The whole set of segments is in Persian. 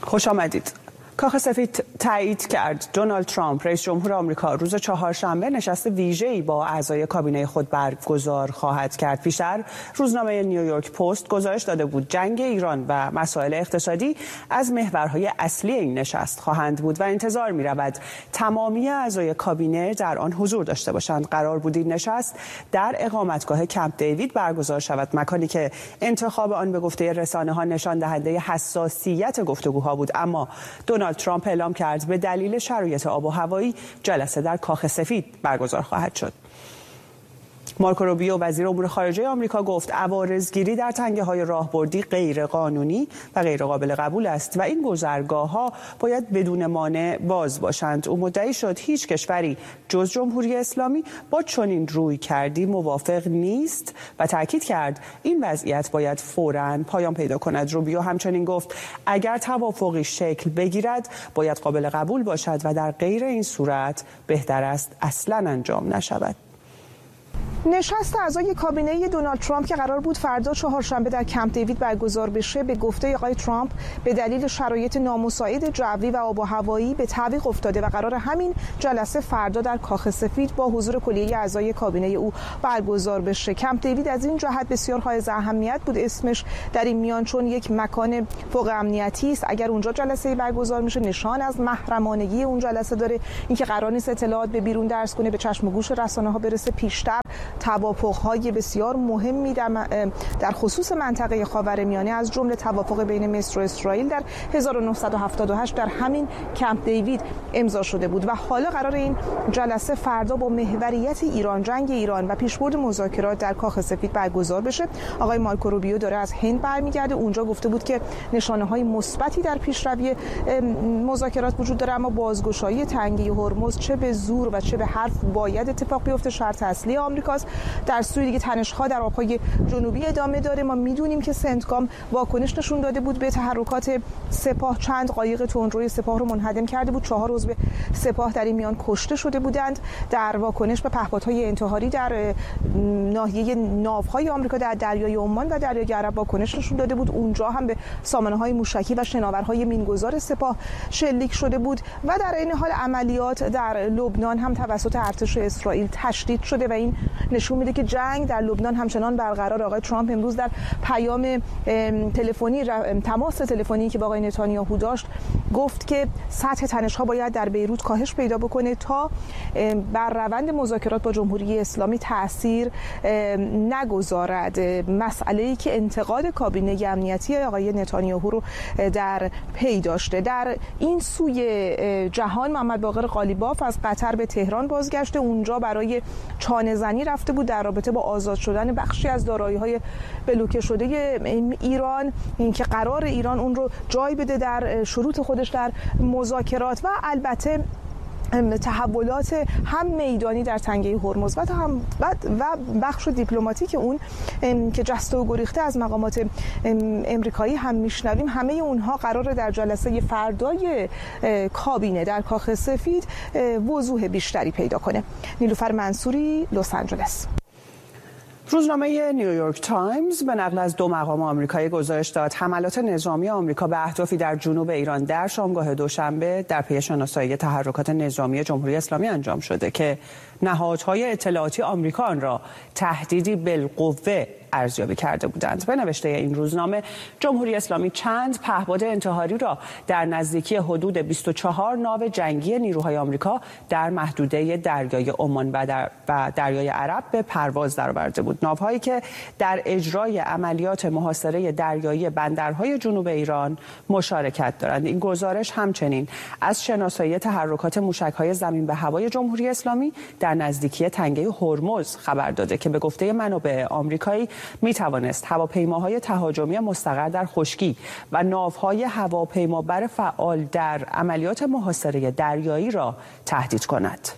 خوش آمدید. کاخ سفید تایید کرد دونالد ترامپ رئیس جمهور آمریکا روز چهارشنبه نشست ویژه‌ای با اعضای کابینه خود برگزار خواهد کرد. پیشتر روزنامه نیویورک پست گزارش داده بود جنگ ایران و مسائل اقتصادی از محورهای اصلی این نشست خواهند بود و انتظار می‌رود تمامی اعضای کابینه در آن حضور داشته باشند. قرار بود این نشست در اقامتگاه کمپ دیوید برگزار شود، مکانی که انتخاب آن به گفته رسانه‌ها نشان دهنده حساسیت گفتگوها بود، اما دونالد ترامپ اعلام کرد به دلیل شرایط آب و هوایی جلسه در کاخ سفید برگزار خواهد شد. مارکو روبیو وزیر امور خارجه آمریکا گفت عوارضگیری در تنگه‌های راهبردی غیر قانونی و غیر قابل قبول است و این گذرگاه‌ها باید بدون مانع باز باشند. او مدعی شد هیچ کشوری جز جمهوری اسلامی با چنین رویکردی موافق نیست و تاکید کرد این وضعیت باید فوراً پایان پیدا کند. روبیو همچنین گفت اگر توافقی شکل بگیرد باید قابل قبول باشد و در غیر این صورت بهتر است اصلاً انجام نشود. نشست اعضای کابینه دونالد ترامپ که قرار بود فردا چهارشنبه در کمپ دیوید برگزار بشه به گفته آقای ترامپ به دلیل شرایط نامساعد جوی و آب و هوایی به تعویق افتاده و قرار همین جلسه فردا در کاخ سفید با حضور کلیه اعضای کابینه او برگزار بشه. کمپ دیوید از این جهت بسیار حائز اهمیت بود اسمش در این میان، چون یک مکان فوق امنیتی است. اگر اونجا جلسه برگزار میشه نشان از محرمانگی اون جلسه داره، اینکه قرار نیست اطلاعات به بیرون درز کنه، به چشم و گوش رسانه‌ها برسه. پیشتر توافق‌های بسیار مهمی در خصوص منطقه خاورمیانه از جمله توافق بین مصر و اسرائیل در 1978 در همین کمپ دیوید امضا شده بود و حالا قرار این جلسه فردا با محوریت ایران، جنگ ایران و پیشبرد مذاکرات در کاخ سفید برگزار بشه. آقای مارکو روبیو داره از هند برمیگرده، اونجا گفته بود که نشانه‌های مثبتی در پیشروی مذاکرات وجود داره، اما بازگشایی تنگه هرمز چه به زور و چه به حرف باید اتفاق بیفته، شرط اصلی آمریکاست. در سوی دیگه تنش‌ها در آب‌های جنوبی ادامه داره. ما می‌دونیم که سنتکام واکنش نشون داده بود به تحرکات سپاه، چند قایق تندروی سپاه رو منهدم کرده بود، 4 عضو سپاه در این میان کشته شده بودند. در واکنش به پهپادهای انتحاری در ناحیه ناوهای آمریکا در دریای عمان و دریای عرب واکنش نشون داده بود، اونجا هم به سامانه‌های موشکی و شناورهای مینگذار سپاه شلیک شده بود و در این حال عملیات در لبنان هم توسط ارتش اسرائیل تشدید شده و این نشون میده که جنگ در لبنان همچنان برقرار. آقای ترامپ امروز در پیام تلفنی، تماس تلفنی که با آقای نتانیاهو داشت، گفت که سطح تنش‌ها باید در بیروت کاهش پیدا بکنه تا بر روند مذاکرات با جمهوری اسلامی تأثیر نگذارد. مسئله‌ای که انتقاد کابینه امنیتی آقای نتانیاهو رو در پی داشته. در این سوی جهان محمد باقر قالیباف از قطر به تهران بازگشته، اونجا برای چانه‌زنی رفته بود در رابطه با آزاد شدن بخشی از دارایی‌های بلوکه شده ایران، اینکه قرار ایران اون رو جای بده در شروط خودش در مذاکرات و البته تحولات هم میدانی در تنگه هرمز و بخش دیپلماتیک اون که جسته و گریخته از مقامات امریکایی هم میشنویم، همه اونها قراره در جلسه فردای کابینه در کاخ سفید وضوح بیشتری پیدا کنه. نیلوفر منصوری، لس آنجلس. روزنامه نیویورک تایمز به نقل از 2 مقام آمریکایی گزارش داد حملات نظامی آمریکا به اهدافی در جنوب ایران در شامگاه دوشنبه در پی شناسایی تحرکات نظامی جمهوری اسلامی انجام شده که نهادهای اطلاعاتی آمریکا آن را تهدیدی بالقوه ارزیابی کرده بودند. به نوشته این روزنامه جمهوری اسلامی چند پهپاد انتحاری را در نزدیکی حدود 24 ناو جنگی نیروهای آمریکا در محدوده دریای عمان و دریای عرب به پرواز درآورده بود. ناوهایی که در اجرای عملیات محاصره دریایی بندرهای جنوب ایران مشارکت دارند. این گزارش همچنین از شناسایی تحرکات موشک‌های زمین به هوای جمهوری اسلامی در نزدیکی تنگه هرمز خبر داده که به گفته منابع آمریکایی می توانست هواپیماهای تهاجمی مستقر در خشکی و ناوهای هواپیمابر فعال در عملیات محاصره دریایی را تهدید کند.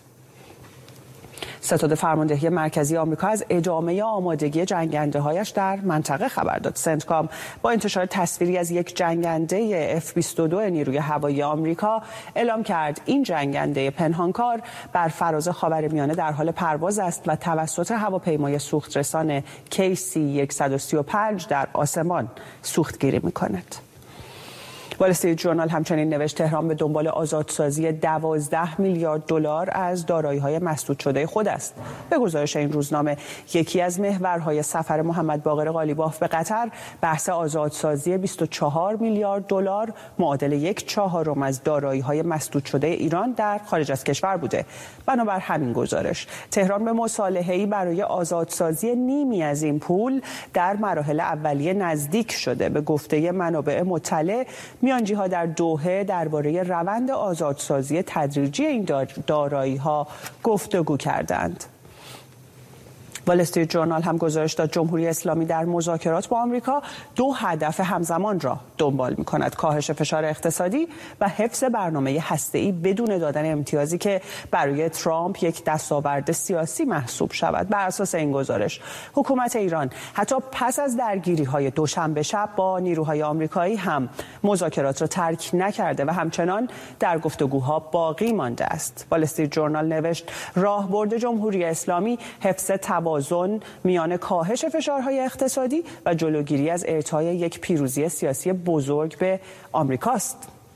ستاد فرماندهی مرکزی آمریکا از ادامه آمادگی جنگنده‌هایش در منطقه خبر داد. سنتکام با انتشار تصویری از یک جنگنده F-22 نیروی هوایی آمریکا اعلام کرد این جنگنده پنهانکار بر فراز خاورمیانه در حال پرواز است و توسط هواپیمای سوخترسان KC-135 در آسمان سوختگیری می‌کند. وال استریت ژورنال همچنین نوشت تهران به دنبال آزادسازی 12 میلیارد دلار از دارایی‌های مسدود شده خود است. به گزارش این روزنامه یکی از محورهای سفر محمد باقر قالیباف به قطر بحث آزادسازی 24 میلیارد دلار معادل 1/4 از دارایی‌های مسدود شده ایران در خارج از کشور بوده. بنابر همین گزارش تهران به مصالحه‌ای برای آزادسازی نیمی از این پول در مراحل اولیه نزدیک شده. به گفته منابع مطلع میانجی‌ها در دوحه درباره روند آزادسازی تدریجی این دارایی‌ها گفتگو کردند. وال استریت ژورنال هم گزارش داد جمهوری اسلامی در مذاکرات با آمریکا 2 هدف همزمان را دنبال می‌کند: کاهش فشار اقتصادی و حفظ برنامه هسته‌ای بدون دادن امتیازی که برای ترامپ یک دستاورد سیاسی محسوب شود. بر اساس این گزارش حکومت ایران حتی پس از درگیری‌های دوشنبه شب با نیروهای آمریکایی هم مذاکرات را ترک نکرده و همچنان در گفتگوها باقی مانده است. وال استریت ژورنال نوشت راهبرد جمهوری اسلامی حفظ توازن میان کاهش فشارهای اقتصادی و جلوگیری از اعطای یک پیروزی سیاسی بزرگ به آمریکاست.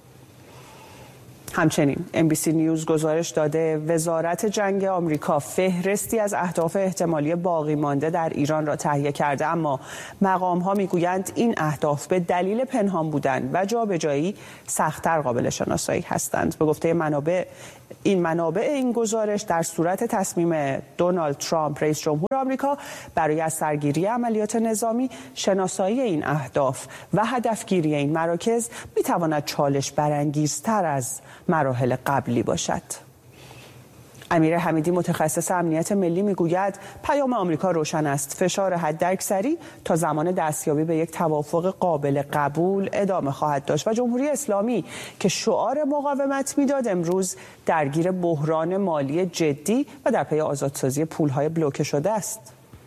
همچنین NBC نیوز گزارش داده وزارت جنگ آمریکا فهرستی از اهداف احتمالی باقی مانده در ایران را تهیه کرده، اما مقام‌ها میگویند این اهداف به دلیل پنهان بودن و جابجایی سخت‌تر قابل شناسایی هستند. به گفته منابع این گزارش در صورت تصمیم دونالد ترامپ رئیس جمهور آمریکا برای از سرگیری عملیات نظامی، شناسایی این اهداف و هدفگیری این مراکز میتواند چالش برانگیزتر از مراحل قبلی باشد. امیر حمیدی متخصص امنیت ملی میگوید پیام آمریکا روشن است: فشار حداکثری تا زمان دستیابی به یک توافق قابل قبول ادامه خواهد داشت و جمهوری اسلامی که شعار مقاومت میداد امروز درگیر بحران مالی جدی و در پی آزادسازی پولهای بلوکه شده است.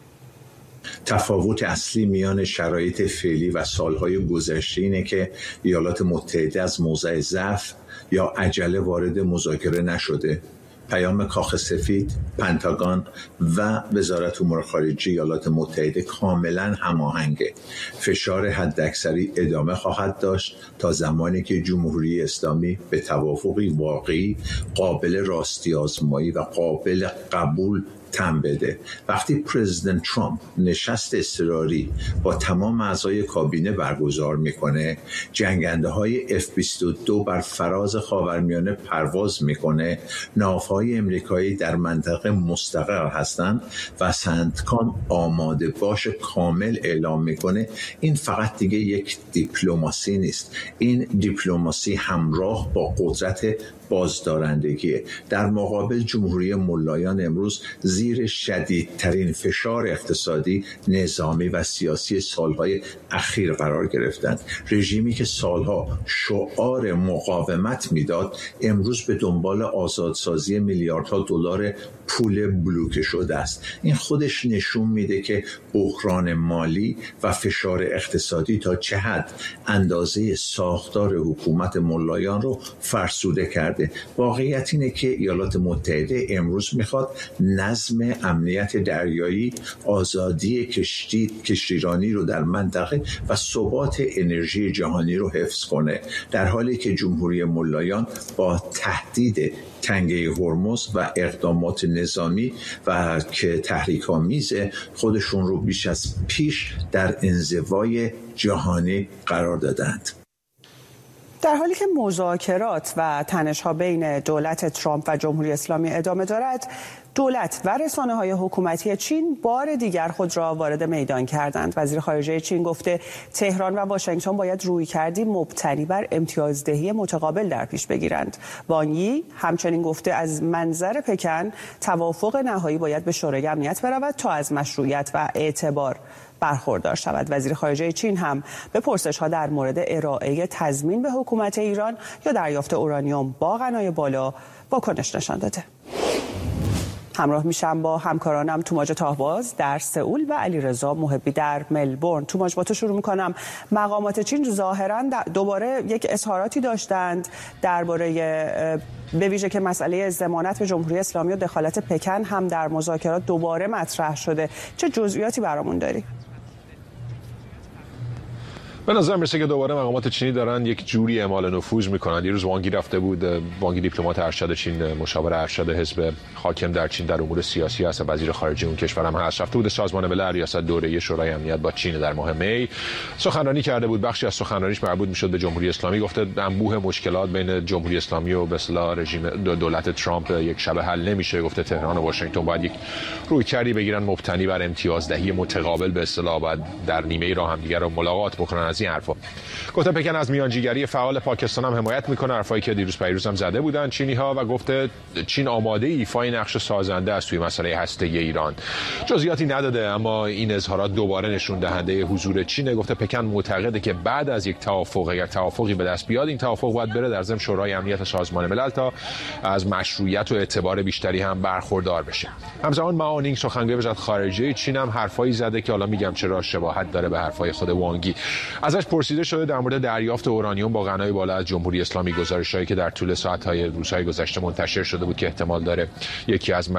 تفاوت اصلی میان شرایط فعلی و سالهای گذشته اینه که ایالات متحده از موضع ضعف یا عجله وارد مذاکره نشده. پیام کاخ سفید، پنتاگون و وزارت امور خارجه ایالات متحده کاملا هماهنگه. فشار حداکثری ادامه خواهد داشت تا زمانی که جمهوری اسلامی به توافقی واقعی، قابل راستی آزمایی و قابل قبول تم بده. وقتی پرزیدنت ترامپ نشست اضطراری با تمام اعضای کابینه برگزار میکنه، جنگنده های F-22 بر فراز خاورمیانه پرواز میکنه، ناوهای امریکایی در منطقه مستقر هستند و سنتکام آماده باش کامل اعلام میکنه، این فقط دیگه یک دیپلماسی نیست، این دیپلماسی همراه با قدرت بازدارندگیه. در مقابل جمهوری ملایان امروز زیر شدیدترین فشار اقتصادی، نظامی و سیاسی سالهای اخیر قرار گرفتند. رژیمی که سالها شعار مقاومت میداد امروز به دنبال آزادسازی میلیاردها دلار پول بلوکه شده است. این خودش نشون میده که بحران مالی و فشار اقتصادی تا چه حد اندازه ساختار حکومت ملایان رو فرسوده کرده. واقعیت اینه که ایالات متحده امروز میخواد نظم امنیت دریایی، آزادی کشتیرانی رو در منطقه و ثبات انرژی جهانی رو حفظ کنه، در حالی که جمهوری ملایان با تهدید تنگه هرمز و اقدامات نظامی و که تحریک‌آمیز خودشون رو بیش از پیش در انزوای جهانی قرار دادند. در حالی که مذاکرات و تنش‌ها بین دولت ترامپ و جمهوری اسلامی ادامه دارد، دولت و رسانه‌های حکومتی چین بار دیگر خود را وارد میدان کردند. وزیر خارجه چین گفته تهران و واشنگتن باید رویکردی مبتنی بر امتیازدهی متقابل در پیش بگیرند. وان یی همچنین گفته از منظر پکن توافق نهایی باید به شورای امنیت برود تا از مشروعیت و اعتبار برخوردار شود. وزیر خارجه چین هم به پرسش‌ها در مورد ارائه تضمین به حکومت ایران یا دریافت اورانیوم با غنای بالا واکنش نشان داده. همراه میشم با همکارانم توماج تاهباز در سئول و علیرضا محبی در ملبورن. توماج، با تو شروع میکنم. مقامات چین ظاهراً دوباره یک اظهاراتی داشتند درباره به ویژه که مسئله ضمانت به جمهوری اسلامی و دخالت پکن هم در مذاکرات دوباره مطرح شده. چه جزئیاتی برامون داری؟ به نظر میرسه که دوباره مقامات چینی دارن یک جوری اعمال نفوذ میکنن. دیروز وانگی رفته بود، وانگی دیپلمات ارشد چین، مشاور ارشد حزب حاکم در چین در امور سیاسی هست، وزیر خارجه اون کشور هم هست. رفته بود سازمان ملل ریاست دوره شورای امنیت با چین در ماه می، سخنرانی کرده بود. بخشی از سخنرانیش مربوط میشد به جمهوری اسلامی. گفته انبوه مشکلات بین جمهوری اسلامی و به اصطلاح رژیم دولت ترامپ یک شب حل نمیشه. گفته تهران و واشنگتن باید یک رویکردی بگیرن مبتنی بر امتیازدهی متقابل، به اصطلاح باید در نیمه راه هم دیگر رو ملاقات بکنن. از این حرفا گفته پکن از میانجیگری فعال پاکستان هم حمایت میکنه، حرفایی که پیروز هم زده بودن چینی ها، و گفته چین آماده ایفای نقش سازنده است توی مسئله هسته‌ای ایران. جزئیاتی نداده، اما این اظهارات دوباره نشون دهنده حضور چینه. گفته پکن معتقده که بعد از یک توافق، اگر توافقی به دست بیاد، این توافق باید بره در ضمن شورای امنیت سازمان ملل تا از مشروعیت و اعتبار بیشتری هم برخوردار بشه. همزمان ماونینگ سخنگوی وزارت خارجه چین هم حرفایی زده که حالا میگم چرا شباهت داره به حرفای خود وانگی. ازش پرسیده شده در مورد دریافت اورانیوم با غنای بالا از جمهوری اسلامی، گزارش‌هایی که در طول ساعت‌های روزهای گذشته منتشر شده بود که احتمال داره یکی از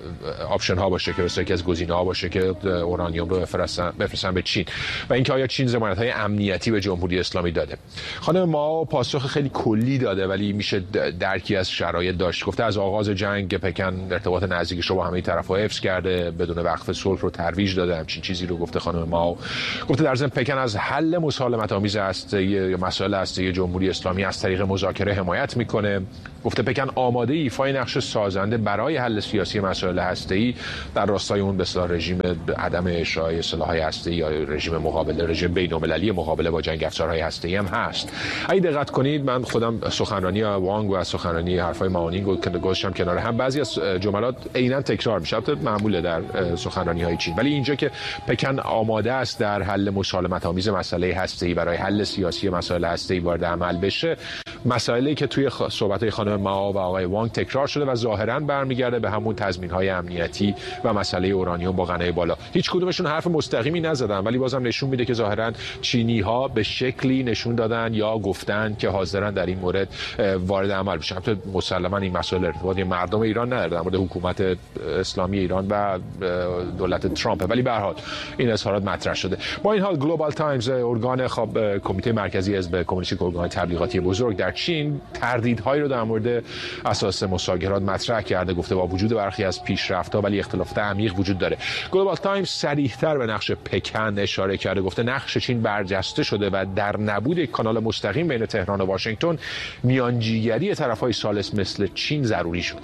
آپشن ها باشه، که یکی از گزینه‌ها باشه که اورانیوم رو بفرستن به چین، و اینکه آیا چین ضمانت‌های امنیتی به جمهوری اسلامی داده. خانم ماو پاسخ خیلی کلی داده، ولی میشه درکی از شرایط داشت. گفته از آغاز جنگ پکن ارتباط نزدیکش رو با همه طرف‌ها حفظ کرده، بدون وقف صلح رو ترویج داده. همچین چیزی رو گفته خانم ماو. گفته در ضمن پکن از حل مسالمت‌آمیز هسته‌ای مسائل هسته‌ای جمهوری اسلامی از طریق مذاکره حمایت میکنه. گفته پکن آماده ایفای نقش سازنده برای حل سیاسی مسائل هسته‌ای در راستای اون به اصطلاح رژیم عدم اشاعه سلاح‌های هسته‌ای یا رژیم مقابله، رژیم بین‌المللی مقابله با جنگ افزارهای هسته‌ای هم هست. اگه دقت کنید، من خودم سخنرانی وانگ و سخنرانی حرفای ماونینگ رو گذاشتم کنار هم، بعضی از جملات عیناً تکرار میشه، البته معموله در سخنرانی‌های چین، ولی اینجا که پکن آماده است در حل مسالمت‌آمیز مسئله هسته‌ای برای حل سیاسی مسائل هسته‌ای وارد عمل بشه، مسائلی که توی صحبت‌های خانم ماو و آقای وانگ تکرار شده و ظاهراً برمیگرده به همون تضمین‌های امنیتی و مسئله اورانیوم با غنای بالا. هیچ کدومشون حرف مستقیمی نزدن، ولی بازم نشون میده که ظاهراً چینی‌ها به شکلی نشون دادن یا گفتن که حاضرن در این مورد وارد عمل بشن. البته مسلماً این مسئله ارتباطی مردم ایران نداره، در مورد حکومت اسلامی ایران و دولت ترامپ، ولی به هر حال این اظهارات مطرح شده. با این حال گلوبال تایمز، ارگان کمیته مرکزی حزب کمونیستی، ارگان تبلیغاتی بزرگ در چین، تردیدهایی رو در مورد اساس مذاکرات مطرح کرده. گفته با وجود برخی از پیشرفت‌ها ولی اختلافات عمیق وجود داره. گلوبال تایمز صریح‌تر به نقش پکن اشاره کرده. گفته نقش چین برجسته شده و در نبود یک کانال مستقیم بین تهران و واشنگتن، میانجیگری طرف‌های ثالث مثل چین ضروری شده.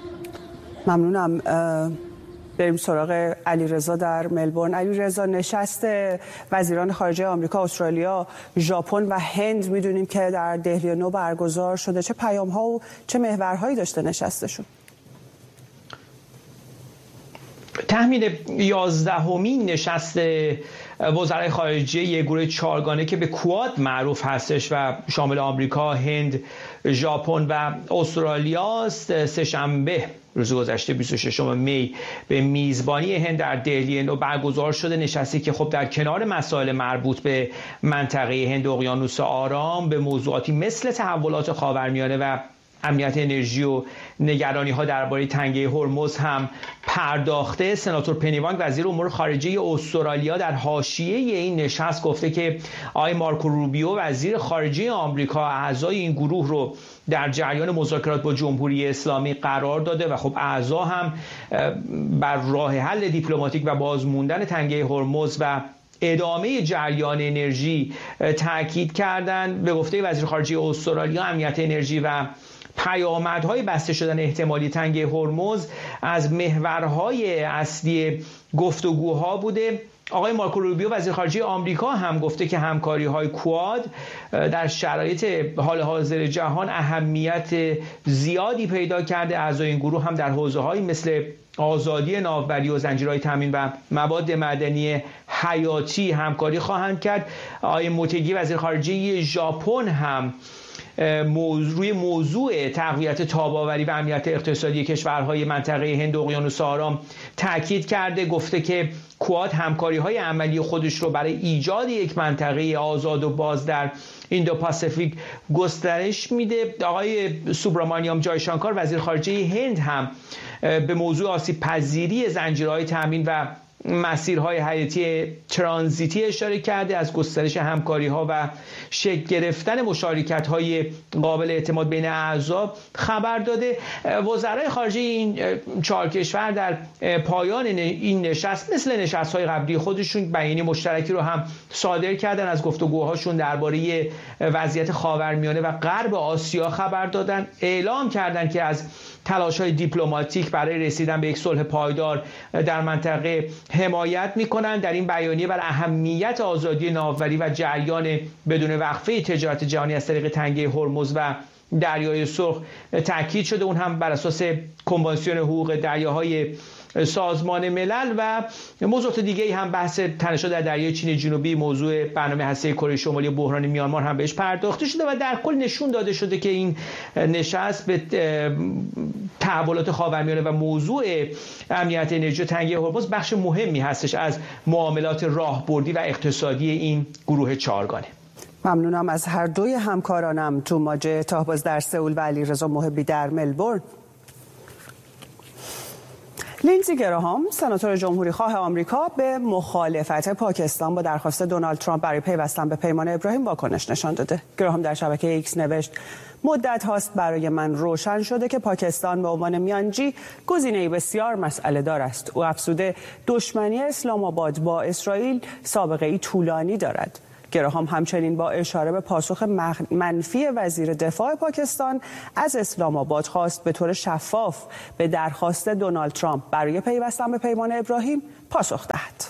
ممنونم. بریم سراغ علیرضا در ملبورن. علیرضا، نشست وزیران خارجه آمریکا، استرالیا، ژاپن و هند میدونیم که در دهلی نو برگزار شده. چه پیام‌ها و چه محورهایی داشته نشستشون؟ تحمیل 11مین نشست وزرای خارجه یک گروه چهارگانه که به کواد معروف هستش و شامل آمریکا، هند، ژاپن و استرالیا است، سه‌شنبه روز گذشته 26 می به میزبانی هند در دهلی نو برگزار شده. نشستی که خب در کنار مسائل مربوط به منطقه هند اقیانوس آرام به موضوعاتی مثل تحولات خاورمیانه و امنیت انرژی و نگرانی‌ها درباره تنگه هرمز هم پرداخته. سناتور پنی وانگ، وزیر امور خارجه استرالیا، در حاشیه این نشست گفته که آقای مارکو روبیو، وزیر خارجه آمریکا، اعضای این گروه رو در جریان مذاکرات با جمهوری اسلامی قرار داده و خب اعضا هم بر راه حل دیپلماتیک و بازموندن تنگه هرمز و ادامه جریان انرژی تاکید کردند. به گفته وزیر خارجه استرالیا، امنیت انرژی و پیامدهای بسته شدن احتمالی تنگه هرمز از محورهای اصلی گفتگوها بوده. آقای مارکو روبیو، وزیر خارجه آمریکا، هم گفته که همکاری‌های کواد در شرایط حال حاضر جهان اهمیت زیادی پیدا کرده. اعضای این گروه هم در حوزه‌هایی مثل آزادی ناوبری و زنجیرهای تامین و مواد معدنی حیاتی همکاری خواهند کرد. آقای موتگی، وزیر خارجه ژاپن، هم روی موضوع تقویت تاب‌آوری و امنیت اقتصادی کشورهای منطقه هند اقیانوس آرام تاکید کرده. گفته که کواد همکاری‌های عملی خودش رو برای ایجاد یک منطقه آزاد و باز در ایندو پاسیفیک گسترش میده. آقای سوبرامانیام جایشانکار، وزیر خارجه هند، هم به موضوع آسیب پذیری زنجیرهای تامین و مسیرهای حیاتی ترانزیتی اشاره کرده، از گسترش همکاری‌ها و شکل گرفتن مشارکت‌های قابل اعتماد بین اعضا خبر داده. وزرای خارجه این 4 کشور در پایان این نشست مثل نشست‌های قبلی خودشون بیانیه مشترکی رو هم صادر کردن، از گفتگوهاشون درباره وضعیت خاورمیانه و غرب آسیا خبر دادن، اعلام کردن که از تلاش‌های دیپلماتیک برای رسیدن به یک صلح پایدار در منطقه حمایت می‌کنند. در این بیانیه بر اهمیت آزادی ناوبری و جریان بدون وقفه تجارت جهانی از طریق تنگه هرمز و دریای سرخ تاکید شده، اون هم بر اساس کنوانسیون حقوق دریاهای سازمان ملل. و موضوعات دیگه‌ای هم بحث تنش‌ها در دریای چین جنوبی، موضوع برنامه هسته‌ای کره شمالی، بحران میانمار هم بهش پرداخته شده و در کل نشون داده شده که این نشست به تحولات خاورمیانه و موضوع امنیت انرژی و تنگه هرمز بخش مهمی هستش از معاملات راهبردی و اقتصادی این گروه 4گانه. ممنونم از هر دوی همکارانم، توماجه تاهباز در سئول و علیرضا محبی در ملبورن. لینزی گراهام، سناتور جمهوری خواه آمریکا، به مخالفت پاکستان با درخواست دونالد ترامپ برای پیوستن به پیمان ابراهیم واکنش نشان داده. گراهام در شبکه ایکس نوشت: مدت هاست برای من روشن شده که پاکستان به عنوان میانجی گزینه‌ای بسیار مسئله دار است. او افزوده دشمنی اسلام آباد با اسرائیل سابقه‌ای طولانی دارد. گراهام همچنین با اشاره به پاسخ منفی وزیر دفاع پاکستان از اسلام آباد خواست به طور شفاف به درخواست دونالد ترامپ برای پیوستن به پیمان ابراهیم پاسخ دهد.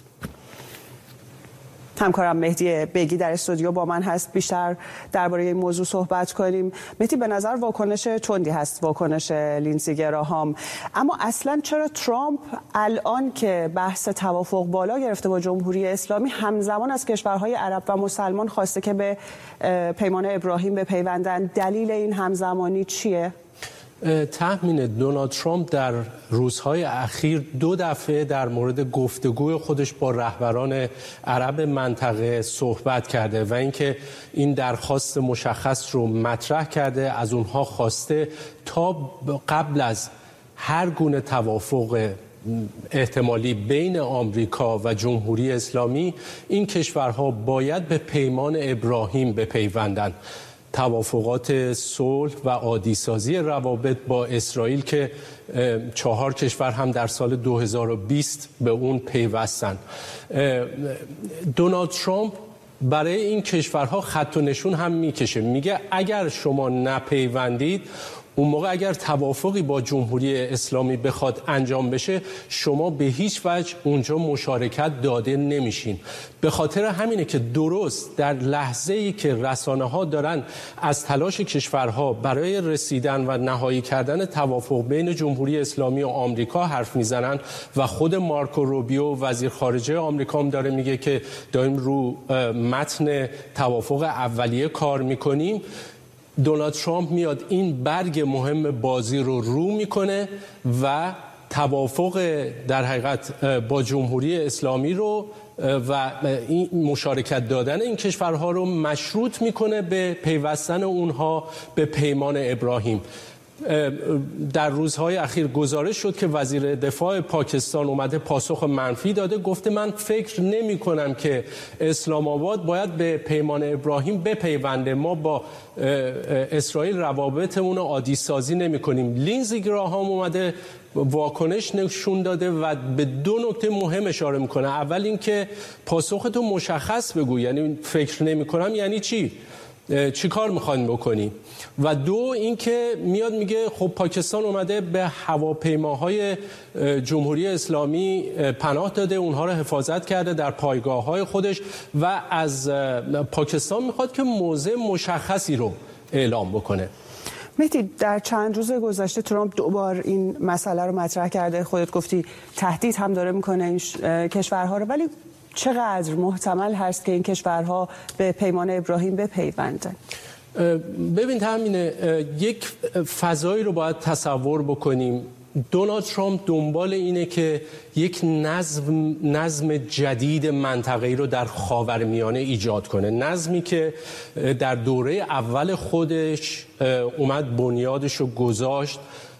همکارم مهدی بیگی در استودیو با من هست، بیشتر درباره این موضوع صحبت کنیم. مهدی، به نظر واکنش تندی هست واکنش لینزی گراهام، اما اصلا چرا ترامپ الان که بحث توافق بالا گرفته با جمهوری اسلامی همزمان از کشورهای عرب و مسلمان خواسته که به پیمان ابراهیم بپیوندن؟ دلیل این همزمانی چیه؟ تحمیل دونالد ترامپ در روزهای اخیر 2 دفعه در مورد گفتگوی خودش با رهبران عرب منطقه صحبت کرده و اینکه این درخواست مشخص رو مطرح کرده، از اونها خواسته تا قبل از هر گونه توافق احتمالی بین آمریکا و جمهوری اسلامی این کشورها باید به پیمان ابراهیم بپیوندند. توافقات صلح و عادی‌سازی روابط با اسرائیل که 4 کشور هم در سال 2020 به اون پیوستن. دونالد ترامپ برای این کشورها خط و نشون هم میکشه، میگه اگر شما نپیوندید، اون موقع اگر توافقی با جمهوری اسلامی بخواد انجام بشه، شما به هیچ وجه اونجا مشارکت داده نمیشین. به خاطر همینه که درست در لحظه‌ای که رسانه‌ها دارن از تلاش کشورها برای رسیدن و نهایی کردن توافق بین جمهوری اسلامی و آمریکا حرف میزنن و خود مارکو روبیو وزیر خارجه آمریکا هم داره میگه که داریم رو متن توافق اولیه کار میکنیم، دونالد ترامپ میاد این برگ مهم بازی رو میکنه و توافق در حقیقت با جمهوری اسلامی رو و این مشارکت دادن این کشورها رو مشروط میکنه به پیوستن اونها به پیمان ابراهیم. در روزهای اخیر گزارش شد که وزیر دفاع پاکستان اومده پاسخ منفی داده، گفته من فکر نمی کنم که اسلام آباد باید به پیمان ابراهیم بپیونده، ما با اسرائیل روابطمون رو عادی سازی نمی کنیم. لینزی گراهام اومده واکنش نشون داده و به 2 نکته مهم اشاره میکنه. اول اینکه پاسختو مشخص بگو، یعنی فکر نمی کنم یعنی چی کار میخواین بکنی؟ و 2 اینکه میاد میگه خب پاکستان اومده به هواپیماهای جمهوری اسلامی پناه داده، اونها رو حفاظت کرده در پایگاه‌های خودش و از پاکستان میخواد که موضع مشخصی رو اعلام بکنه. مهدی، در چند روز گذشته ترامپ 2 بار این مسئله رو مطرح کرده، خودت گفتی تهدید هم داره میکنه این کشورها رو، ولی چقدر محتمل هست که این کشورها به پیمان ابراهیم بپیوندن؟ ببین همینه، یک فضایی رو باید تصور بکنیم. دونالد ترامپ دنبال اینه که یک نظم جدید منطقه‌ای رو در خاورمیانه ایجاد کنه، نظمی که در دوره اول خودش اومد بنیادش رو گذاشت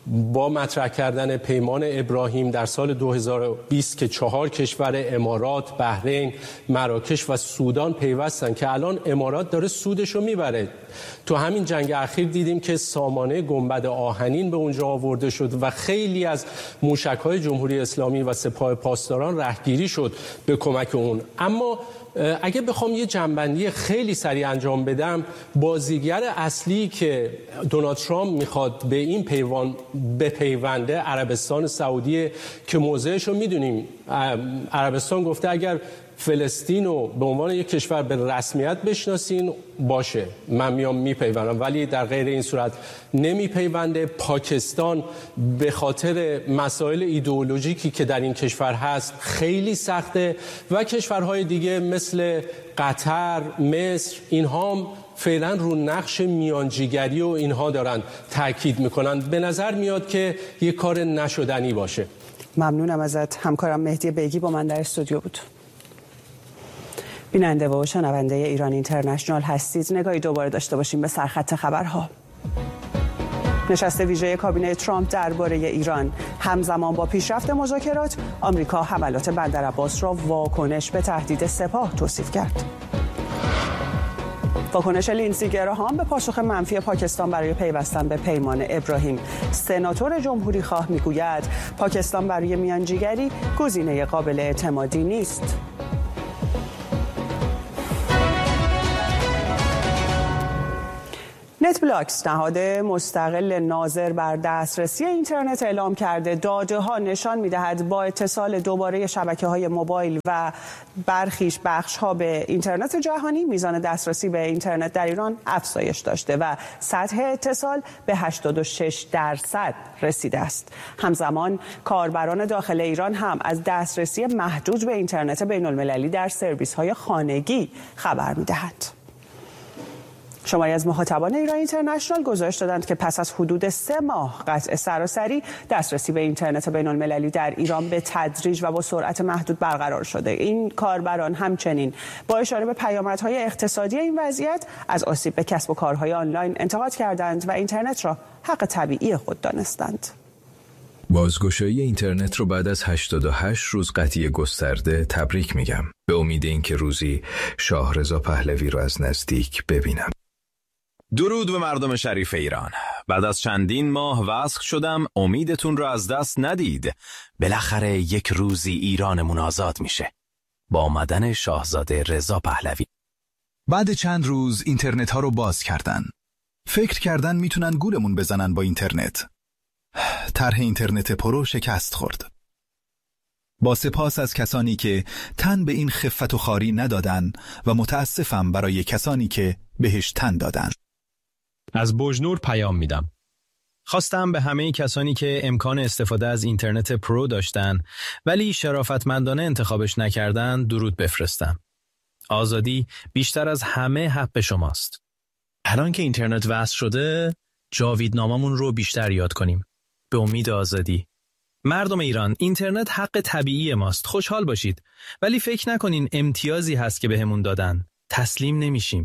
با مطرح کردن پیمان ابراهیم در سال 2020 که 4 کشور امارات، بحرین، مراکش و سودان پیوستن که الان امارات داره سودشو میبره. تو همین جنگ اخیر دیدیم که سامانه گنبد آهنین به اونجا آورده شد و خیلی از موشک‌های جمهوری اسلامی و سپاه پاسداران رهگیری شد به کمک اون. اما اگه بخوام یه جنبندی خیلی سریع انجام بدم، بازیگر اصلی که دونالد ترامپ میخواد به این بپیونده عربستان سعودی که موضعش رو میدونیم. عربستان گفته اگر فلسطین رو به عنوان یک کشور به رسمیت بشناسین باشه من میام میپیوندم، ولی در غیر این صورت نمیپیونده. پاکستان به خاطر مسائل ایدئولوژیکی که در این کشور هست خیلی سخته و کشورهای دیگه مثل قطر، مصر، اینها هم فعلا رو نقش میانجیگری و اینها دارن تاکید میکنن. به نظر میاد که یک کار نشدنی باشه. ممنونم ازت. همکارم مهدی بیگی با من در استودیو بود. بیننده و شنونده ایران اینترنشنال هستید. نگاهی دوباره داشته باشیم به سرخط خبرها. نشست ویژه کابینه ترامپ درباره ایران. همزمان با پیشرفت مذاکرات، آمریکا حملات بندرعباس را واکنش به تهدید سپاه توصیف کرد. واکنش لیندزی گراهام به پاسخ منفی پاکستان برای پیوستن به پیمان ابراهیم. سناتور جمهوری خواه میگوید پاکستان برای میانجیگری گزینه قابل اعتمادی نیست. نتبلاکس، نهاد مستقل ناظر بر دسترسی اینترنت، اعلام کرده داده‌ها نشان می‌دهد با اتصال دوباره شبکه‌های موبایل و برخیش بخش‌ها به اینترنت جهانی، میزان دسترسی به اینترنت در ایران افزایش داشته و سطح اتصال به 86% رسیده است. همزمان کاربران داخل ایران هم از دسترسی محدود به اینترنت بین‌المللی در سرویس‌های خانگی خبر می‌دهند. شماری از مخاطبان ایران اینترنشنال گزارش دادند که پس از حدود 3 ماه قطع سراسری، دسترسی به اینترنت بین‌المللی در ایران به تدریج و با سرعت محدود برقرار شده. این کاربران همچنین با اشاره به پیامدهای اقتصادی این وضعیت از آسیب به کسب و کارهای آنلاین انتقاد کردند و اینترنت را حق طبیعی خود دانستند. بازگشایی اینترنت رو بعد از 88 روز قطعی گسترده تبریک میگم. به امید اینکه روزی شاهرضا پهلوی رو از نزدیک ببینم. درود به مردم شریف ایران. بعد از چندین ماه وصل شدم. امیدتون رو از دست ندید. بالاخره یک روزی ایرانمون آزاد میشه. با آمدن شاهزاده رضا پهلوی. بعد چند روز اینترنت ها رو باز کردن. فکر کردن میتونن گولمون بزنن با اینترنت. طرح اینترنت پرو شکست خورد. با سپاس از کسانی که تن به این خفت و خواری ندادن و متاسفم برای کسانی که بهش تن دادن. از بوجنور پیام میدم. خواستم به همه کسانی که امکان استفاده از اینترنت پرو داشتن ولی شرافتمندانه انتخابش نکردن درود بفرستم. آزادی بیشتر از همه حق شماست. الان که اینترنت وصل شده، جاویدناممون رو بیشتر یاد کنیم. به امید آزادی. مردم ایران، اینترنت حق طبیعی ماست. خوشحال باشید. ولی فکر نکنین امتیازی هست که بهمون دادن. تسلیم نمیشیم.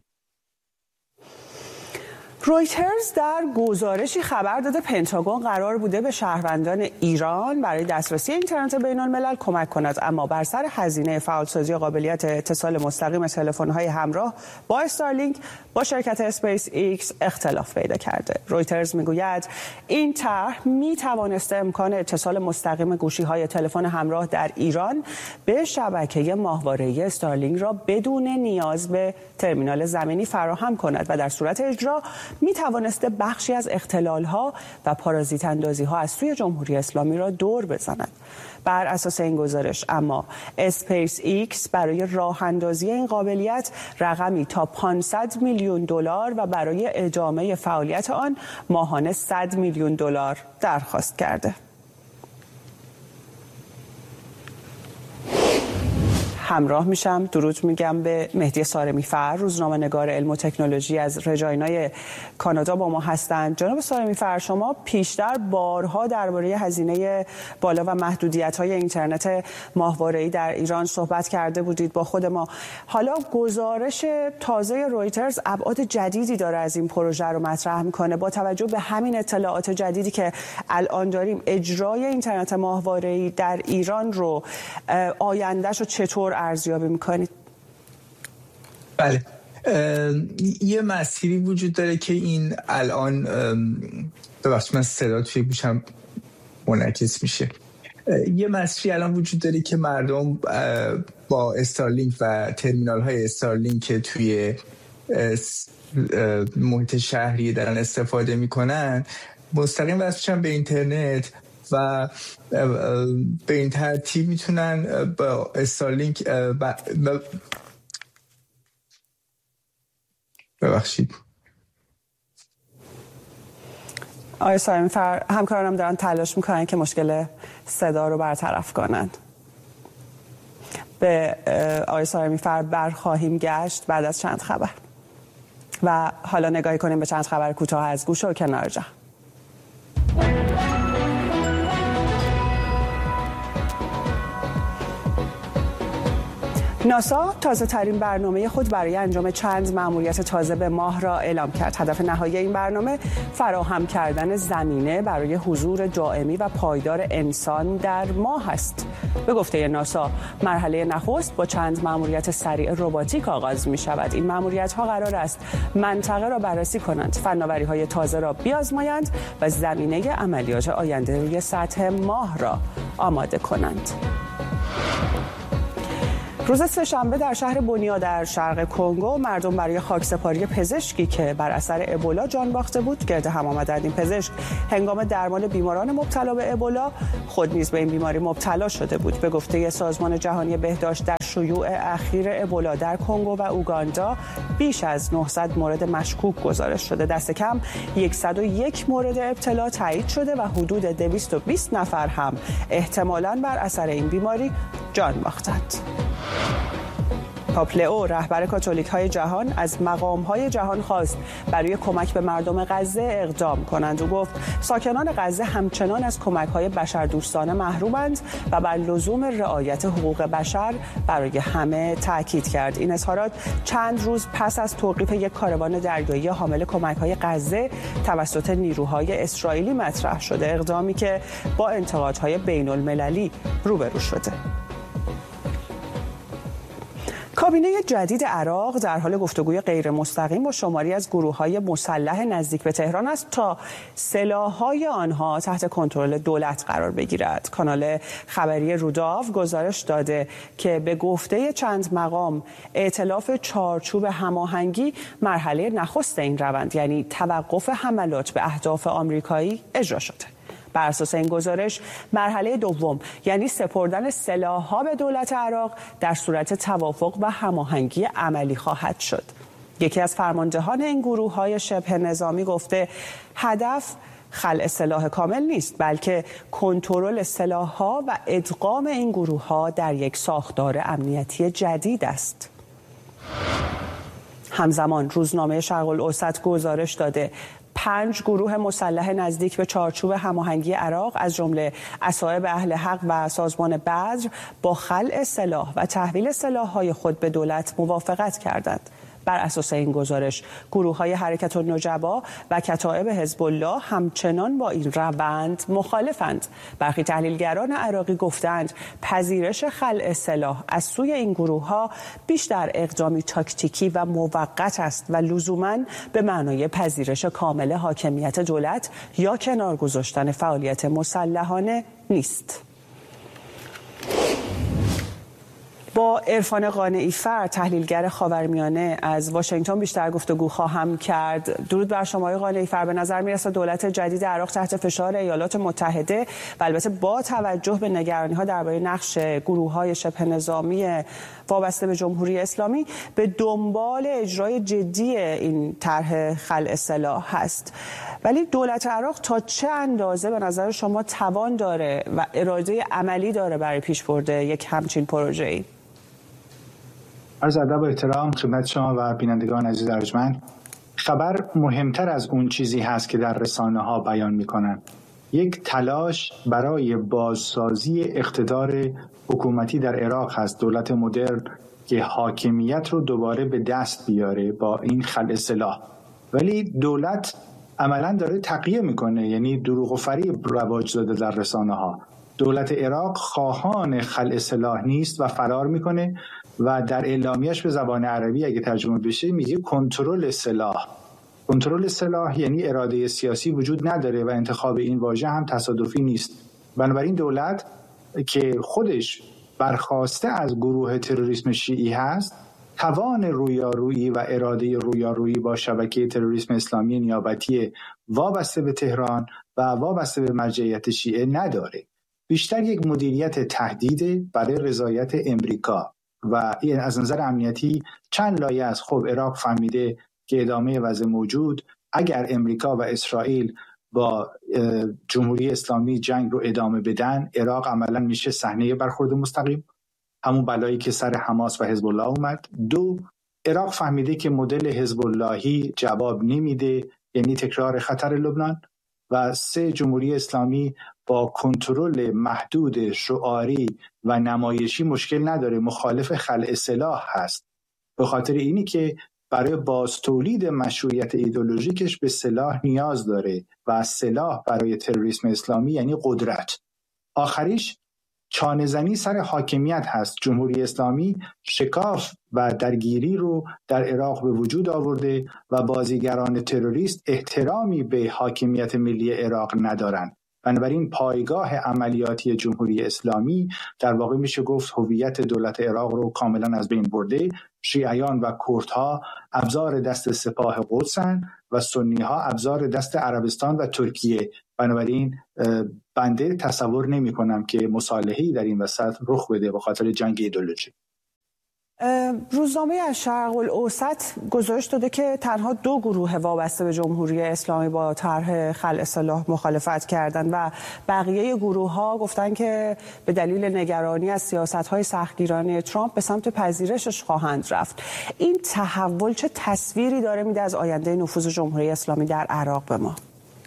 رویترز در گزارشی خبر داده پنتاگون قرار بوده به شهروندان ایران برای دسترسی اینترنت بین‌الملل کمک کند، اما بر سر هزینه فعالسازی قابلیت اتصال مستقیم تلفن‌های همراه با استارلینک با شرکت اسپیس ایکس اختلاف پیدا کرده. رویترز میگوید این طرح میتوانسته امکان اتصال مستقیم گوشی‌های تلفن همراه در ایران به شبکه ماهواره‌ای استارلینک را بدون نیاز به ترمینال زمینی فراهم کند و در صورت اجرا می توانسته بخشی از اختلال‌ها و پارازیت اندازی‌ها از سوی جمهوری اسلامی را دور بزند. بر اساس این گزارش اما اسپیس ایکس برای راه اندازی این قابلیت رقمی تا 500 میلیون دلار و برای ادامه فعالیت آن ماهانه 100 میلیون دلار درخواست کرده. همراه میشم. درود میگم به مهدی سارمی‌فر، روزنامه‌نگار علم و تکنولوژی از رجاینای کانادا با ما هستند. جناب سارمی‌فر، شما پیشتر بارها درباره هزینه بالا و محدودیت‌های اینترنت ماهواره‌ای در ایران صحبت کرده بودید با خود ما. حالا گزارش تازه رویترز ابعاد جدیدی داره از این پروژه رو مطرح میکنه. با توجه به همین اطلاعات جدیدی که الان داریم، اجرای اینترنت ماهواره‌ای در ایران رو آیندهش رو چطور ارزیابی میکنید؟ بله، یه مسیری وجود داره که این الان ببخشید من صدا توی گوشم منعکس میشه. یه مسیری الان وجود داره که مردم با استارلینک و ترمینال های استارلینک که توی محیط شهری دارن استفاده میکنن مستقیم وصل میشن به اینترنت و به این ترتیب میتونن با استارلینک ببخشید آقای سارمی‌فر، همکارانم دارن تلاش میکنن که مشکل صدا رو برطرف کنند. به آقای سارمی‌فر برخواهیم گشت بعد از چند خبر و حالا نگاهی کنیم به چند خبر کوتاه از گوشه و کنار جهان. ناسا تازه ترین برنامه خود برای انجام چند مأموریت تازه به ماه را اعلام کرد. هدف نهایی این برنامه فراهم کردن زمینه برای حضور دائمی و پایدار انسان در ماه است. به گفته ناسا، مرحله نخست با چند مأموریت سریع رباتیک آغاز می شود. این مأموریت‌ها قرار است منطقه را بررسی کنند، فناوری‌های تازه را بیازمایند و زمینه عملیات آینده روی سطح ماه را آماده کنند. روز سه‌شنبه در شهر بونیا در شرق کنگو مردم برای خاکسپاری پزشکی که بر اثر ابولا جان باخته بود گرد هم آمدند. این پزشک هنگام درمان بیماران مبتلا به ابولا خود نیز به این بیماری مبتلا شده بود. به گفته سازمان جهانی بهداشت، در شیوع اخیر ابولا در کنگو و اوگاندا بیش از 900 مورد مشکوک گزارش شده. دست کم 101 مورد ابتلا تایید شده و حدود 220 نفر هم احتمالاً بر اثر این بیماری جان باختند. پاپ لئو، رهبر کاتولیک‌های جهان، از مقام‌های جهان خواست برای کمک به مردم غزه اقدام کنند. او گفت ساکنان غزه همچنان از کمک‌های بشردوستانه محرومند و بر لزوم رعایت حقوق بشر برای همه تاکید کرد. این اظهارات چند روز پس از توقیف یک کاروان دریایی حامل کمک‌های غزه توسط نیروهای اسرائیلی مطرح شده، اقدامی که با انتقادهای بین‌المللی روبرو شده. کابینه جدید عراق در حال گفتگوی غیر مستقیم با شماری از گروه‌های مسلح نزدیک به تهران است تا سلاح‌های آنها تحت کنترل دولت قرار بگیرد. کانال خبری روداو گزارش داده که به گفته چند مقام ائتلاف چارچوب هماهنگی مرحله نخست این روند، یعنی توقف حملات به اهداف آمریکایی، اجرا شده. بر اساس این گزارش مرحله دوم، یعنی سپردن سلاح‌ها به دولت عراق، در صورت توافق و هماهنگی عملی خواهد شد. یکی از فرماندهان این گروه‌های شبه نظامی گفته هدف خلع سلاح کامل نیست، بلکه کنترل سلاح‌ها و ادغام این گروه‌ها در یک ساختار امنیتی جدید است. همزمان روزنامه شرق الاوسط گزارش داده 5 گروه مسلح نزدیک به چارچوب هماهنگی عراق از جمله اصحاب اهل حق و سازمان بدر با خلع سلاح و تحویل سلاح‌های خود به دولت موافقت کردند. بر اساس این گزارش گروه‌های حرکت النجبا و کتائب حزب الله همچنان با این روند مخالفند. برخی تحلیلگران عراقی گفتند پذیرش خلع سلاح از سوی این گروه‌ها بیشتر اقدامی تاکتیکی و موقت است و لزوماً به معنای پذیرش کامل حاکمیت دولت یا کنار گذاشتن فعالیت مسلحانه نیست. با عرفان قانعی‌فر، تحلیلگر خاورمیانه، از واشنگتن بیشتر گفتگو خواهم کرد. درود بر شما آقای قانعی‌فر. به نظر میرسه دولت جدید عراق تحت فشار ایالات متحده و البته با توجه به نگرانی‌ها درباره نقش گروه‌های شبه نظامی وابسته به جمهوری اسلامی به دنبال اجرای جدی این طرح خلع سلاح هست. ولی دولت عراق تا چه اندازه به نظر شما توان داره و اراده عملی داره برای پیشبرد یک همچین پروژه‌ای؟ عرض ادب و احترام خدمت شما و بینندگان عزیز ارجمند. خبر مهمتر از اون چیزی هست که در رسانه‌ها بیان می‌کنن. یک تلاش برای بازسازی اقتدار حکومتی در عراق هست، دولت مدرن که حاکمیت رو دوباره به دست بیاره با این خلع سلاح. ولی دولت عملاً داره تقیه میکنه، یعنی دروغ و فریب رواج داده در رسانه‌ها. دولت عراق خواهان خلع سلاح نیست و فرار میکنه و در اعلامیه‌اش به زبان عربی اگه ترجمه بشه میگه کنترل سلاح. کنترل سلاح یعنی اراده سیاسی وجود نداره و انتخاب این واژه هم تصادفی نیست. بنابراین دولت که خودش برخواسته از گروه تروریسم شیعی هست، توان رویارویی و اراده رویارویی با شبکه تروریسم اسلامی نیابتی وابسته به تهران و وابسته به مرجعیت شیعه نداره. بیشتر یک مدیریت تهدید برای رضایت امریکا و این از نظر امنیتی چند لایه است. خب عراق فهمیده که ادامه وضع موجود اگر امریکا و اسرائیل با جمهوری اسلامی جنگ رو ادامه بدن، عراق عملا میشه صحنه برخورد مستقیم، همون بلایی که سر حماس و حزب الله اومد. 2، عراق فهمیده که مدل حزب اللهی جواب نمیده، یعنی تکرار خطر لبنان. و 3، جمهوری اسلامی با کنترل محدود شعاری و نمایشی مشکل نداره، مخالف خلع سلاح هست. به خاطر اینی که برای بازتولید مشروعیت ایدئولوژیکش به سلاح نیاز داره و سلاح برای تروریسم اسلامی یعنی قدرت. آخریش چانه‌زنی سر حاکمیت هست. جمهوری اسلامی شکاف و درگیری رو در عراق به وجود آورده و بازیگران تروریست احترامی به حاکمیت ملی عراق ندارند. بنابراین پایگاه عملیاتی جمهوری اسلامی در واقع میشه گفت هویت دولت عراق رو کاملا از بین برده. شیعیان و کردها ابزار دست سپاه قدسن و سنی‌ها ابزار دست عربستان و ترکیه. بنابراین بنده تصور نمی کنم که مصالحه‌ای در این وسط رخ بده به خاطر جنگ ایدئولوژی. روزنامه الشرق الاوسط گزارش داده که تنها 2 گروه وابسته به جمهوری اسلامی با طرح خلع سلاح مخالفت کردند و بقیه گروه‌ها گفتن که به دلیل نگرانی از سیاست‌های سختگیرانه ترامپ به سمت پذیرشش خواهند رفت. این تحول چه تصویری داره میده از آینده نفوذ جمهوری اسلامی در عراق به ما؟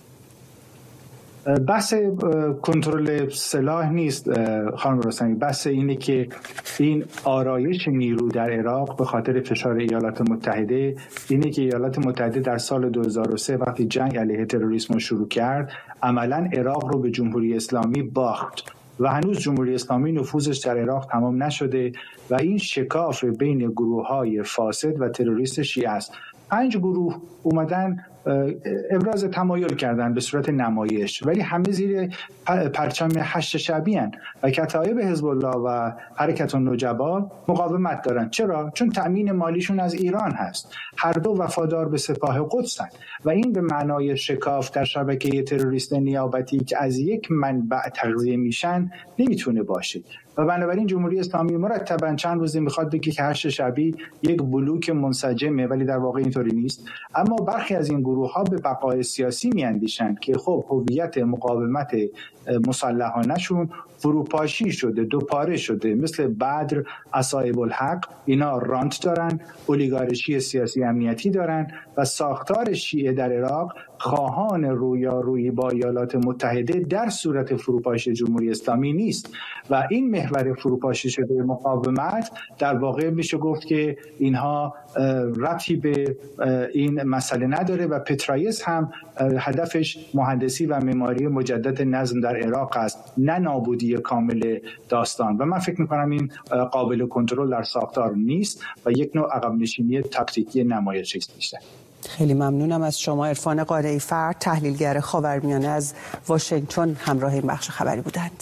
بحث کنترل سلاح نیست خانم رستمی، بحث اینه که این آرایش نیرو در عراق به خاطر فشار ایالات متحده اینه که ایالات متحده در سال 2003 وقتی جنگ علیه تروریسم رو شروع کرد عملاً عراق رو به جمهوری اسلامی باخت و هنوز جمهوری اسلامی نفوذش در عراق تمام نشده و این شکاف بین گروه‌های فاسد و تروریست شیعه است. 5 گروه اومدن ابراز تمایل کردن به صورت نمایش، ولی همه زیر پرچم هشت شعبی هستند و کتایب حزب الله و حرکت النجبا مقاومت دارن. چرا؟ چون تأمین مالیشون از ایران هست. هر دو وفادار به سپاه قدسن و این به معنای شکاف در شبکه تروریست نیابتی که از یک منبع تغذیه میشن نمیتونه باشه و بنابراین جمهوری اسلامی مرتباً چند روزی میخواد بگه که هشت شعبی یک بلوک منسجمه، ولی در واقع اینطوری نیست. اما برخی از این گروه‌ها به بقای سیاسی میاندیشند که خب هویت مقاومت مسلحانه‌شون فروپاشی شده، دوپاره شده، مثل بدر، عصایب الحق، اینا رانت دارن، اولیگارشی سیاسی امنیتی دارن و ساختار شیعه در عراق خواهان رویارویی با ایالات متحده در صورت فروپاشی جمهوری اسلامی نیست و این محور فروپاشی شده مقاومت در واقع میشه گفت که اینها ربطی به این مسئله نداره و پترایس هم هدفش مهندسی و معماری مجدد نظم در عراق است، نه نابودی کامل داستان. و من فکر میکنم این قابل کنترل در ساختار نیست و یک نوع عقب نشینی تاکتیکی نمایشی است بیشتر. خیلی ممنونم از شما. عرفان قانعی فرد، تحلیلگر خاورمیانه از واشنگتن همراه این بخش خبری بودند.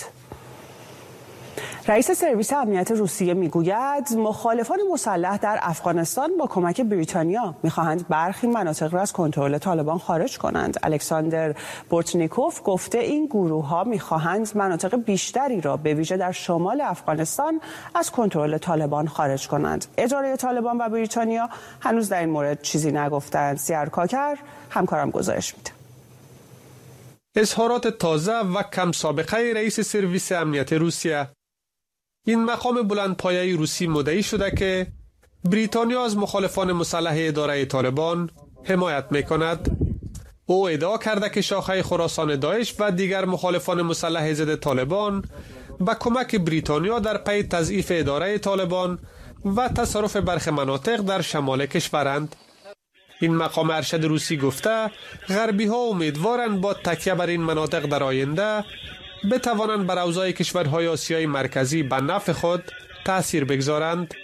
رئیس سرویس امنیت روسیه میگوید مخالفان مسلح در افغانستان با کمک بریتانیا میخواهند برخی مناطق را از کنترل طالبان خارج کنند. الکساندر بورتنیکوف گفته این گروه ها میخواهند مناطق بیشتری را به ویژه در شمال افغانستان از کنترل طالبان خارج کنند. اداره طالبان و بریتانیا هنوز در این مورد چیزی نگفتند. سیار کاکر همکارم گزارش میده. اظهارات تازه و کم سابقه رئیس سرویس امنیت روسیه. این مقام بلندپایه روسی مدعی شده که بریتانیا از مخالفان مسلح اداره طالبان حمایت می‌کند. او ادعا کرده که شاخه خراسان داعش و دیگر مخالفان مسلح ضد طالبان با کمک بریتانیا در پی تضعیف اداره طالبان و تصرف برخی مناطق در شمال کشورند. این مقام ارشد روسی گفته غربی ها امیدوارند با تکیه بر این مناطق در آینده بتوانند بر اوضاع کشورهای آسیای مرکزی به نفع خود تأثیر بگذارند.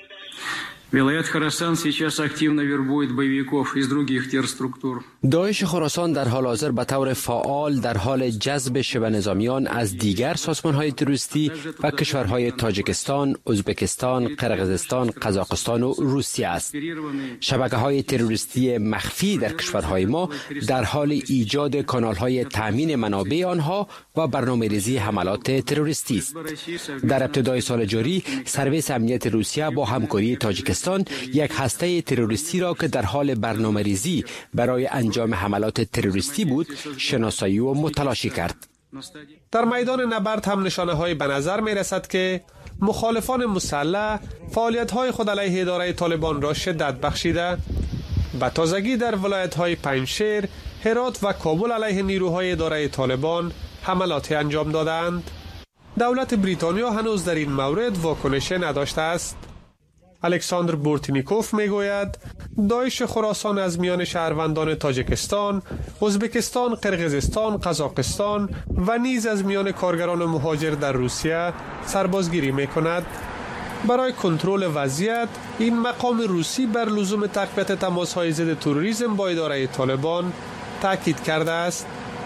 Вилаят Хорасан сейчас активно вербует боевиков из других терструктур. داعش خراسان در حال حاضر به طور فعال در حال جذب شبه نظامیان از دیگر سازمان‌های تروریستی و کشورهای تاجیکستان، ازبکستان، قرقیزستان، قزاقستان و روسیه است. شبکه‌های تروریستی مخفی در کشورهای ما در حال ایجاد کانال‌های تأمین منابع آنها و برنامه‌ریزی حملات تروریستی است. در ابتدای سال جاری، سرویس امنیت روسیه با همکاری تاجیکستان یک هسته تروریستی را که در حال برنامه‌ریزی برای انجام حملات تروریستی بود شناسایی و متلاشی کرد. در میدان نبرد هم نشانه‌هایی به نظر می‌رسد که مخالفان مسلح فعالیت‌های خود علیه اداره طالبان را شدت بخشیده. به تازگی در ولایت‌های پنجشیر، هرات و کابل علیه نیروهای اداره طالبان حملاتی انجام دادند. دولت بریتانیا هنوز در این مورد واکنشی نداشته است. الکساندر بورتینیکوف میگوید داعش خراسان از میان شهروندان تاجیکستان، ازبکستان، قرقیزستان، قزاقستان و نیز از میان کارگران مهاجر در روسیه سربازگیری میکند. برای کنترل وضعیت، این مقام روسی بر لزوم تقویت تماس‌های ضد تروریسم با اداره طالبان تاکید کرده است.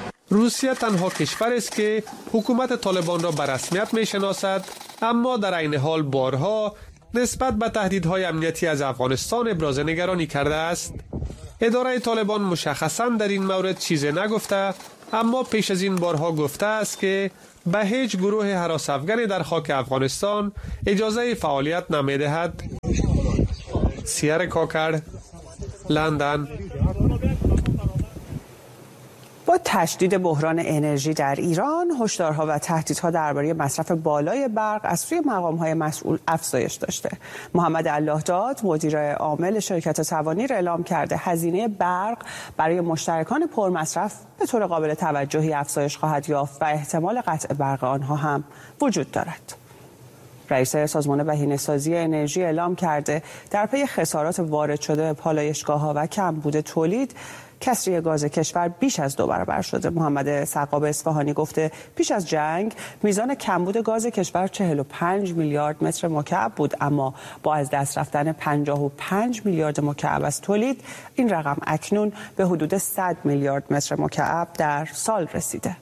روسیه تنها کشور است که حکومت طالبان را به رسمیت میشناسد، اما در عین حال بارها نسبت به تهدیدهای امنیتی از افغانستان ابراز نگرانی کرده است. اداره طالبان مشخصاً در این مورد چیزی نگفته، اما پیش از این بارها گفته است که به هیچ گروه هراس افغانی در خاک افغانستان اجازه فعالیت نمیدهد. سیر کاکر، لندن. با تشدید بحران انرژی در ایران، هشدارها و تهدیدها درباره مصرف بالای برق از سوی مقام‌های مسئول افزایش داشته. محمد اللهداد، مدیر عامل شرکت سوانیر، اعلام کرده هزینه برق برای مشترکان پرمصرف به طور قابل توجهی افزایش خواهد یافت و احتمال قطع برق آنها هم وجود دارد. رئیس سازمان بهینه‌سازی انرژی اعلام کرده در پی خسارات وارد شده به پالایشگاه‌ها و کمبود تولید، کسری گاز کشور بیش از 2 برابر شده. محمد سقاب اصفهانی گفته پیش از جنگ میزان کمبود گاز کشور 45 میلیارد متر مکعب بود، اما با از دست رفتن 55 میلیارد مکعب از تولید، این رقم اکنون به حدود 100 میلیارد متر مکعب در سال رسیده.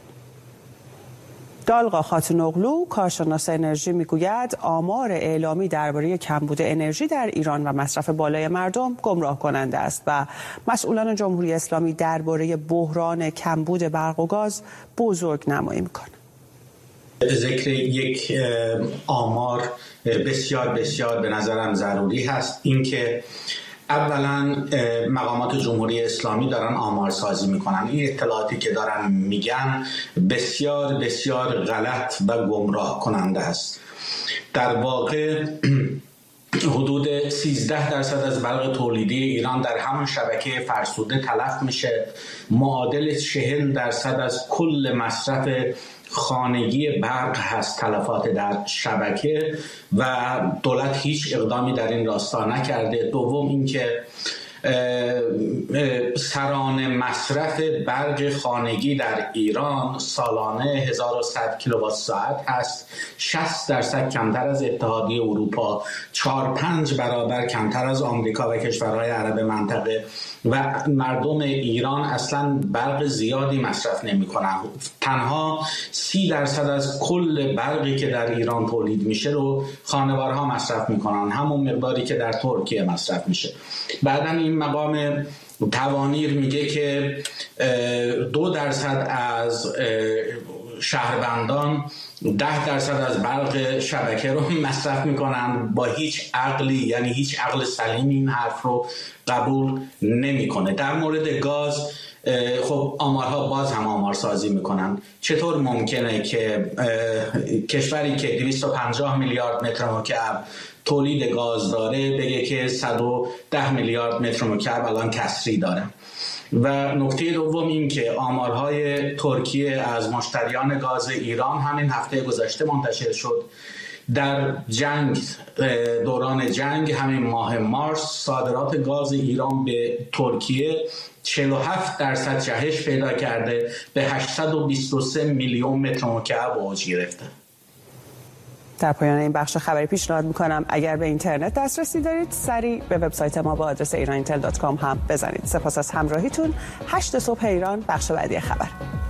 دالقا خاتونوغلو، کارشناس انرژی، میگوید آمار اعلامی درباره کمبود انرژی در ایران و مصرف بالای مردم گمراه کننده است و مسئولان جمهوری اسلامی درباره بحران کمبود برق و گاز بزرگ نمایی میکنند. ذکر یک آمار بسیار به نظرم ضروری هست، اینکه اولا مقامات جمهوری اسلامی دارن آمارسازی میکنن. این اطلاعاتی که دارن میگن بسیار غلط و گمراه کننده است. در واقع حدود 13% از برق تولیدی ایران در همون شبکه فرسوده تلف میشه، معادل 40% از کل مصرف خانگی برق هست تلفات در شبکه و دولت هیچ اقدامی در این راستا نکرده. دوم اینکه سرانه مصرف برق خانگی در ایران سالانه 1100 کیلووات ساعت هست، 60% کمتر از اتحادیه اروپا، 4-5 برابر کمتر از آمریکا و کشورهای عرب منطقه و مردم ایران اصلا برق زیادی مصرف نمی کنن. تنها 30% از کل برقی که در ایران تولید میشه رو خانوارها مصرف میکنن، همون مقداری که در ترکیه مصرف میشه. بعداً این مقام توانیر میگه که 2% از شهروندان 10% از برق شبکه رو مصرف میکنن. با هیچ عقلی، یعنی هیچ عقل سلیم این حرف رو قبول نمیکنه. در مورد گاز خب آمارها باز هم آمارسازی میکنن. چطور ممکنه که کشوری که 250 میلیارد متر مکعب تولید گاز داره بگه که 110 میلیارد متر مکعب الان کسری داره. و نکته دوم این که آمارهای ترکیه از مشتریان گاز ایران همین هفته گذشته منتشر شد. در دوران جنگ همین ماه مارس صادرات گاز ایران به ترکیه 47% جهش پیدا کرده، به 823 میلیون متر مکعب اوج گرفته. در پایان این بخش خبری پیشنهاد میکنم اگر به اینترنت دسترسی دارید سریع به وبسایت ما با آدرس iranitel.com هم بزنید. سپاس از همراهیتون. 8 صبح ایران، بخش بعدی خبر.